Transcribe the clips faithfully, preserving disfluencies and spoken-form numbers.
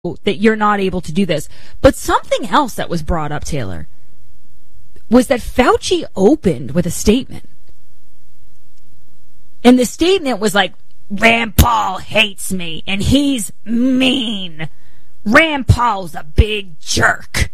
that you're not able to do this. But something else that was brought up, Taylor, was that Fauci opened with a statement. And the statement was like, Rand Paul hates me, and he's mean. Rand Paul's a big jerk.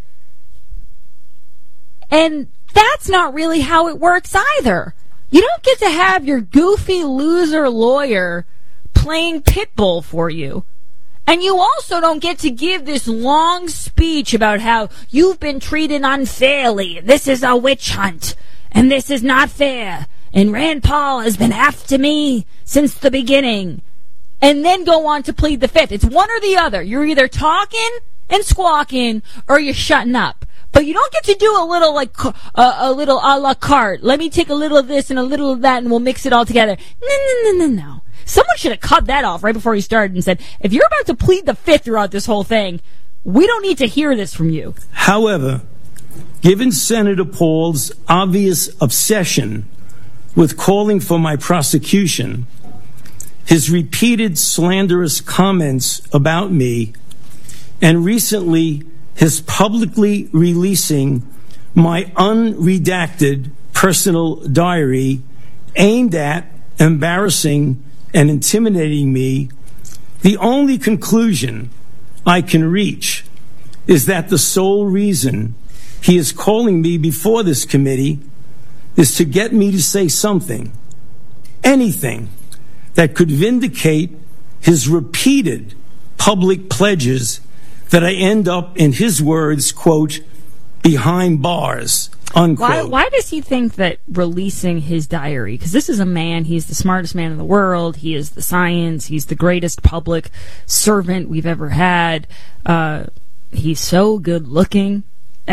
And that's not really how it works either. You don't get to have your goofy loser lawyer playing pitbull for you. And you also don't get to give this long speech about how you've been treated unfairly. This is a witch hunt, and this is not fair. And Rand Paul has been after me since the beginning. And then go on to plead the fifth. It's one or the other. You're either talking and squawking, or you're shutting up. But you don't get to do a little, like, uh, a little a la carte. Let me take a little of this and a little of that, and we'll mix it all together. No, no, no, no, no. Someone should have cut that off right before he started and said, if you're about to plead the fifth throughout this whole thing, we don't need to hear this from you. However, given Senator Paul's obvious obsession with calling for my prosecution, his repeated slanderous comments about me, and recently his publicly releasing my unredacted personal diary aimed at embarrassing and intimidating me, the only conclusion I can reach is that the sole reason he is calling me before this committee is to get me to say something, anything, that could vindicate his repeated public pledges that I end up, in his words, quote, behind bars, unquote. Why, why does he think that releasing his diary, because this is a man, he's the smartest man in the world, he is the science, he's the greatest public servant we've ever had, uh, he's so good looking,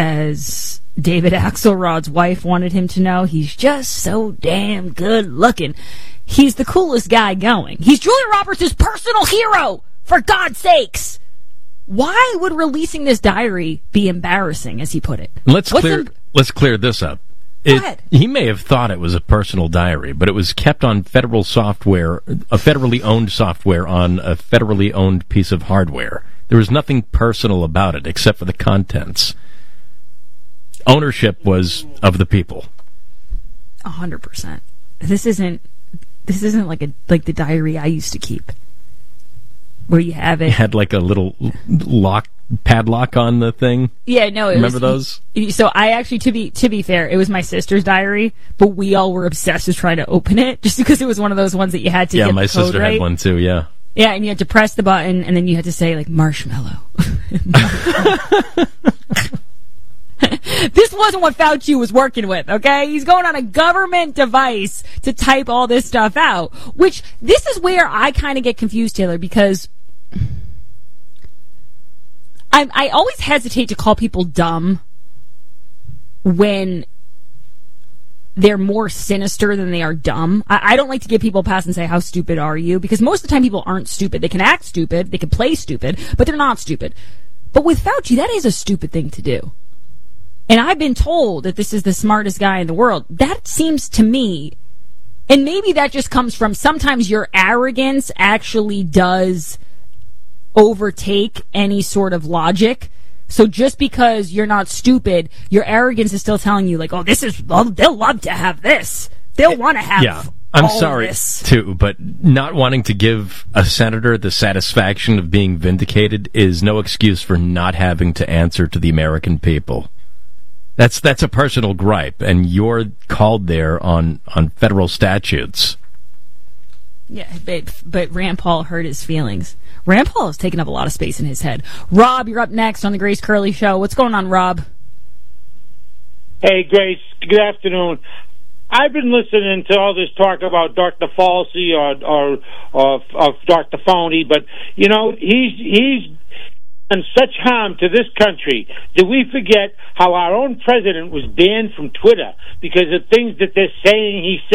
as David Axelrod's wife wanted him to know. He's just so damn good looking. He's the coolest guy going. He's Julia Roberts' personal hero, for God's sakes. Why would releasing this diary be embarrassing, as he put it? Let's What's clear. Em- let's clear this up. Go It, ahead. He may have thought it was a personal diary, but it was kept on federal software, a federally owned software on a federally owned piece of hardware. There was nothing personal about it except for the contents. Ownership was of the people. A hundred percent. This isn't. This isn't like a like the diary I used to keep, where you have it. It had like a little lock padlock on the thing. Yeah, no. It Remember was, those? So I actually, to be to be fair, it was my sister's diary, but we all were obsessed with trying to open it, just because it was one of those ones that you had to. Yeah, get my the code sister right. had one too. Yeah. Yeah, and you had to press the button, and then you had to say like marshmallow. This wasn't what Fauci was working with, okay? He's going on a government device to type all this stuff out, which this is where I kind of get confused, Taylor, because I, I always hesitate to call people dumb when they're more sinister than they are dumb. I, I don't like to give people a pass and say, how stupid are you? Because most of the time people aren't stupid. They can act stupid, they can play stupid, but they're not stupid. But with Fauci, that is a stupid thing to do. And I've been told that this is the smartest guy in the world. That seems to me, and maybe that just comes from sometimes your arrogance actually does overtake any sort of logic. So just because you're not stupid, your arrogance is still telling you, like, oh, this is, well, they'll love to have this. They'll want to have yeah. I'm all sorry, this. too, but not wanting to give a senator the satisfaction of being vindicated is no excuse for not having to answer to the American people. That's that's a personal gripe, and you're called there on, on federal statutes. Yeah, but, but Rand Paul hurt his feelings. Rand Paul has taken up a lot of space in his head. Rob, you're up next on the Grace Curley Show. What's going on, Rob? Hey, Grace. Good afternoon. I've been listening to all this talk about Doctor Falsey or or, or, or Doctor Phony, but you know he's he's done such harm to this country. Did we forget how our own president was banned from Twitter because of things that they're saying he said?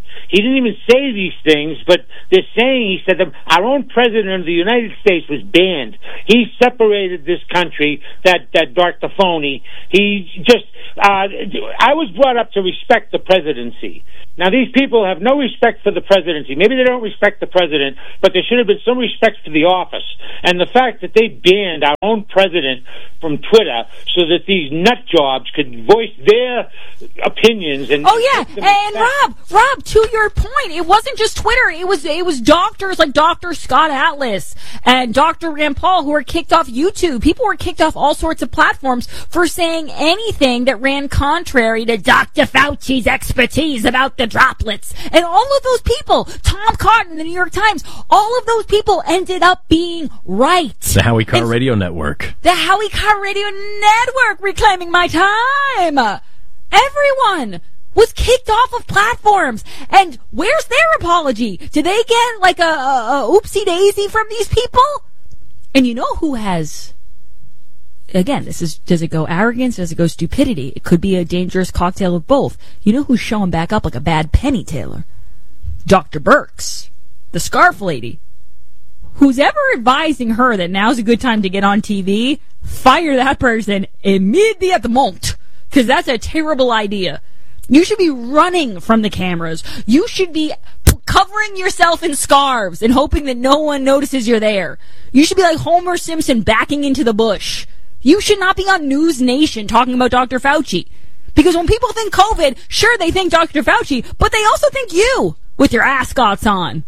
He didn't even say these things, but they're saying, he said that our own president of the United States was banned. He separated this country, that, that Doctor Phony. He just, uh, I was brought up to respect the presidency. Now, these people have no respect for the presidency. Maybe they don't respect the president, but there should have been some respect for the office. And the fact that they banned our own president from Twitter so that these nut jobs could voice their opinions. And oh yeah, and Rob, Rob, to your point, it wasn't just Twitter. It was it was doctors like Doctor Scott Atlas and Doctor Rand Paul who were kicked off YouTube. People were kicked off all sorts of platforms for saying anything that ran contrary to Doctor Fauci's expertise about the droplets. And all of those people, Tom Cotton, the New York Times, all of those people ended up being right. The Howie Carr and Radio Network. The Howie Carr Radio Network reclaiming my time. Everyone was kicked off of platforms. And where's their apology? Did they get like a, a, a oopsie daisy from these people? And you know who has... Again, this is, does it go arrogance? Does it go stupidity? It could be a dangerous cocktail of both. You know who's showing back up like a bad penny, Taylor? Doctor Birx, the scarf lady. Who's ever advising her that now's a good time to get on T V, fire that person immediately, because that's a terrible idea. You should be running from the cameras. You should be covering yourself in scarves and hoping that no one notices you're there. You should be like Homer Simpson backing into the bush. You should not be on News Nation talking about Doctor Fauci. Because when people think COVID, sure, they think Doctor Fauci, but they also think you with your ascots on.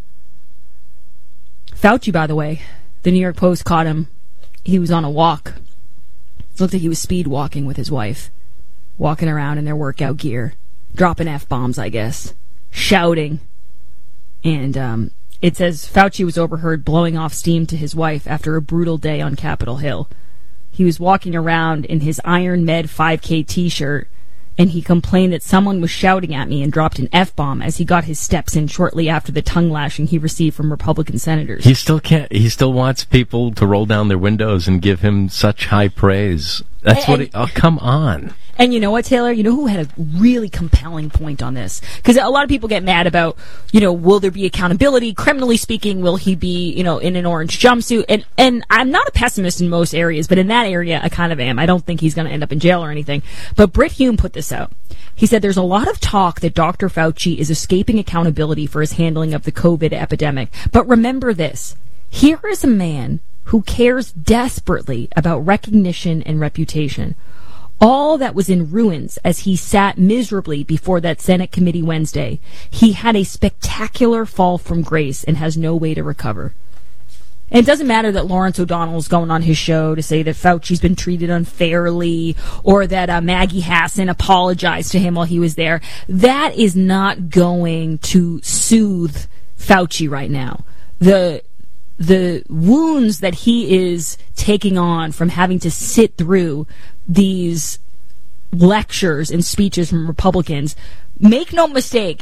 Fauci, by the way, the New York Post caught him. He was on a walk. It looked like he was speed walking with his wife. Walking around in their workout gear. Dropping F-bombs, I guess. Shouting. And um, it says Fauci was overheard blowing off steam to his wife after a brutal day on Capitol Hill. He was walking around in his Iron Med five K t-shirt, and he complained that someone was shouting at me and dropped an F-bomb as he got his steps in shortly after the tongue lashing he received from Republican senators. He still can't. He still wants people to roll down their windows and give him such high praise. That's and, what he... Oh, come on. And you know what, Taylor? You know who had a really compelling point on this? Because a lot of people get mad about, you know, will there be accountability? Criminally speaking, will he be, you know, in an orange jumpsuit? And and I'm not a pessimist in most areas, but in that area, I kind of am. I don't think he's going to end up in jail or anything. But Brit Hume put this out. He said there's a lot of talk that Doctor Fauci is escaping accountability for his handling of the COVID epidemic. But remember this. Here is a man who cares desperately about recognition and reputation. All that was in ruins as he sat miserably before that Senate committee Wednesday. He had a spectacular fall from grace and has no way to recover. And it doesn't matter that Lawrence O'Donnell's going on his show to say that Fauci's been treated unfairly or that uh, Maggie Hassan apologized to him while he was there. That is not going to soothe Fauci right now. The the wounds that he is taking on from having to sit through these lectures and speeches from Republicans, make no mistake,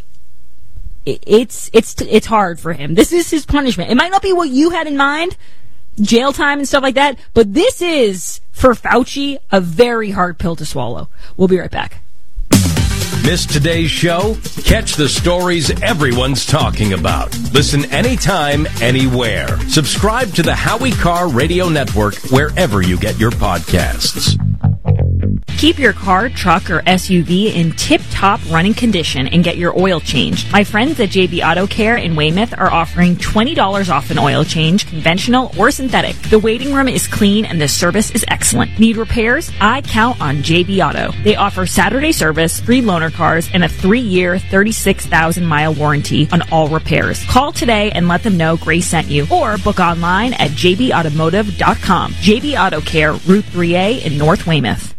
it's it's it's hard for him. This is his punishment. It might not be what you had in mind, jail time and stuff like that, but this is, for Fauci, a very hard pill to swallow. We'll be right back. Missed today's show? Catch the stories everyone's talking about. Listen anytime, anywhere. Subscribe to the Howie Carr Radio Network wherever you get your podcasts. Keep your car, truck, or S U V in tip-top running condition and get your oil changed. My friends at J B Auto Care in Weymouth are offering twenty dollars off an oil change, conventional or synthetic. The waiting room is clean and the service is excellent. Need repairs? I count on J B Auto. They offer Saturday service, free loaner cars, and a three-year, thirty-six thousand mile warranty on all repairs. Call today and let them know Grace sent you, or book online at j b automotive dot com. J B Auto Care, Route three A in North Weymouth.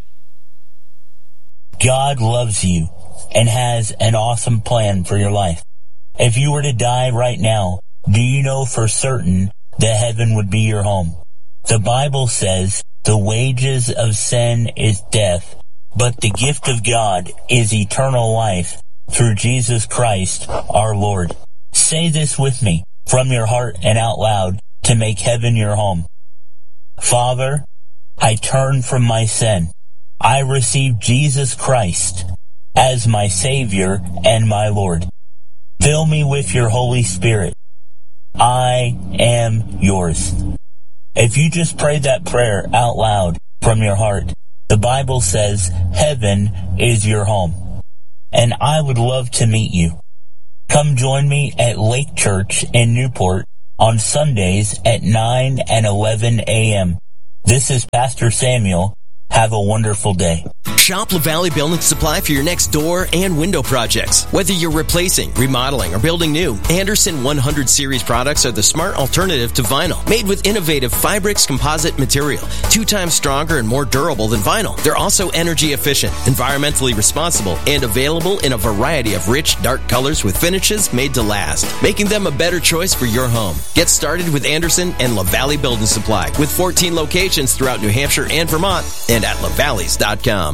God loves you and has an awesome plan for your life. If you were to die right now, do you know for certain that heaven would be your home? The Bible says the wages of sin is death, but the gift of God is eternal life through Jesus Christ our Lord. Say this with me from your heart and out loud to make heaven your home. Father, I turn from my sin. I receive Jesus Christ as my Savior and my Lord. Fill me with your Holy Spirit. I am yours. If you just prayed that prayer out loud from your heart, the Bible says heaven is your home. And I would love to meet you. Come join me at Lake Church in Newport on Sundays at nine and eleven a.m. This is Pastor Samuel. Have a wonderful day. Shop LaValley Building Supply for your next door and window projects. Whether you're replacing, remodeling, or building new, Anderson one hundred series products are the smart alternative to vinyl. Made with innovative Fibrix composite material, two times stronger and more durable than vinyl. They're also energy efficient, environmentally responsible, and available in a variety of rich, dark colors with finishes made to last, making them a better choice for your home. Get started with Anderson and LaValley Building Supply with fourteen locations throughout New Hampshire and Vermont, and at lavalleys dot com.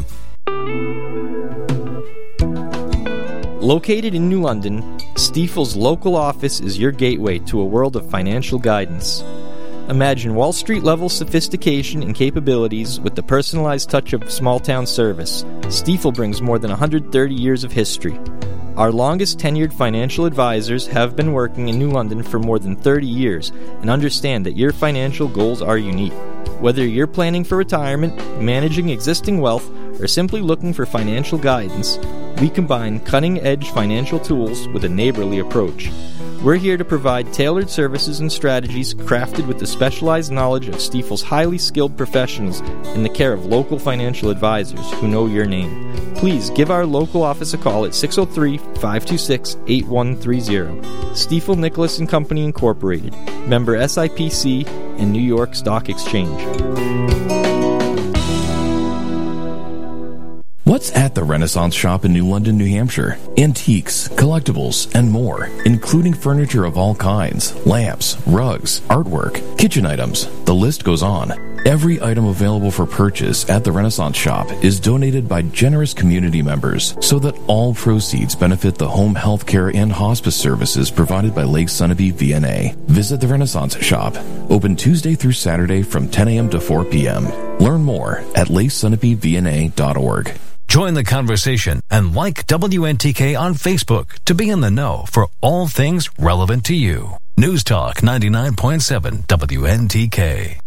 Located in New London, Stifel's local office is your gateway to a world of financial guidance. Imagine Wall Street-level sophistication and capabilities with the personalized touch of small-town service. Stifel brings more than one hundred thirty years of history. Our longest tenured financial advisors have been working in New London for more than thirty years and understand that your financial goals are unique. Whether you're planning for retirement, managing existing wealth, or simply looking for financial guidance, we combine cutting-edge financial tools with a neighborly approach. We're here to provide tailored services and strategies crafted with the specialized knowledge of Stifel's highly skilled professionals in the care of local financial advisors who know your name. Please give our local office a call at six oh three, five two six, eight one three zero. Stifel Nicholas and Company Incorporated, member S I P C and New York Stock Exchange. What's at the Renaissance Shop in New London, New Hampshire? Antiques, collectibles, and more, including furniture of all kinds, lamps, rugs, artwork, kitchen items. The list goes on. Every item available for purchase at the Renaissance Shop is donated by generous community members so that all proceeds benefit the home health care and hospice services provided by Lake Sunapee V N A. Visit the Renaissance Shop, open Tuesday through Saturday from ten a.m. to four p.m. Learn more at lake sunapee v n a dot org. Join the conversation and like W N T K on Facebook to be in the know for all things relevant to you. News Talk ninety-nine point seven W N T K.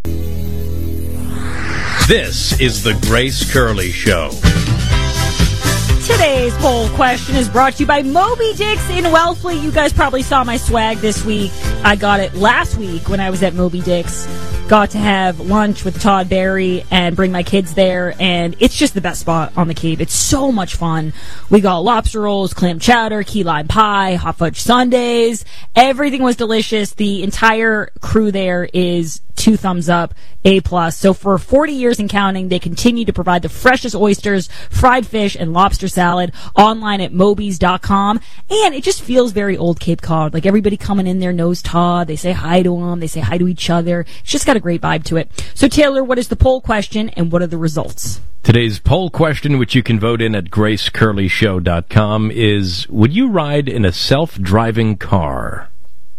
This is the Grace Curley Show. Today's poll question is brought to you by Moby Dick's in Wellfleet. You guys probably saw my swag this week. I got it last week when I was at Moby Dick's. Got to have lunch with Todd Barry and bring my kids there, and it's just the best spot on the Cape. It's so much fun. We got lobster rolls, clam chowder, key lime pie, hot fudge sundaes. Everything was delicious. The entire crew there is two thumbs up, A plus. So for forty years and counting, they continue to provide the freshest oysters, fried fish, and lobster salad online at mobies dot com. And it just feels very old Cape Cod. Like everybody coming in there knows Todd. They say hi to him. They say hi to each other. It's just got a great vibe to it. So Taylor, what is the poll question and what are the results? Today's poll question, which you can vote in at grace curley show dot com, is, would you ride in a self-driving car?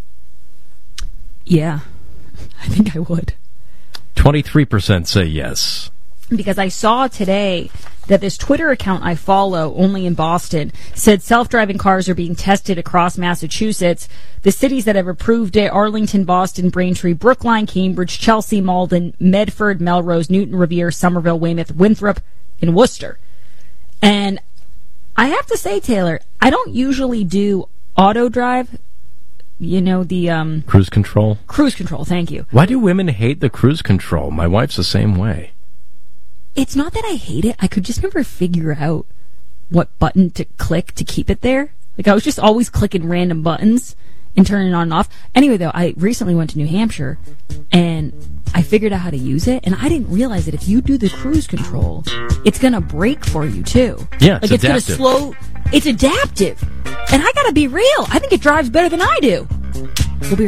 Yeah, I think I would. twenty-three percent say yes. Because I saw today that this Twitter account I follow, only in Boston, said self-driving cars are being tested across Massachusetts. The cities that have approved it: Arlington, Boston, Braintree, Brookline, Cambridge, Chelsea, Malden, Medford, Melrose, Newton, Revere, Somerville, Weymouth, Winthrop, and Worcester. And I have to say, Taylor, I don't usually do auto drive. You know, the... um Cruise control? Cruise control, thank you. Why do women hate the cruise control? My wife's the same way. It's not that I hate it. I could just never figure out what button to click to keep it there. Like, I was just always clicking random buttons and turning it on and off. Anyway, though, I recently went to New Hampshire, and I figured out how to use it, and I didn't realize that if you do the cruise control, it's going to brake for you, too. Yeah, it's like, it's going to adaptive. slow... It's adaptive. And I gotta be real. I think it drives better than I do. We'll be right back.